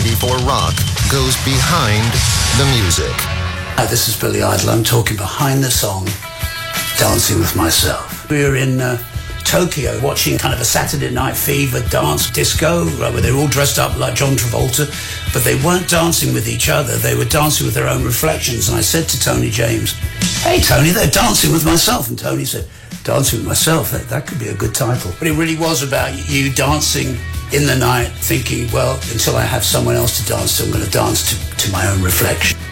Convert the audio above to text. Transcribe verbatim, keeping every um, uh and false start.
eighty-four Rock goes behind the music. Hi, this is Billy Idol. I'm talking behind the song Dancing With Myself. We were in uh, Tokyo watching kind of a Saturday Night Fever dance disco, right, where they were all dressed up like John Travolta, but they weren't dancing with each other. They were dancing with their own reflections. And I said to Tony James, "Hey, Tony, they're dancing with myself." And Tony said, "Dancing with Myself, that, that could be a good title." But it really was about you dancing in the night, thinking, well, until I have someone else to dance to, I'm going to dance to, to my own reflection.